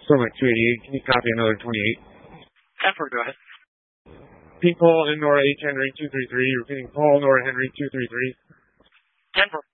Stomach 288, can you copy another 28? 10-4, go ahead. Pete Paul and Nora H. Henry 233, repeating Paul, Nora Henry 233. 10-4.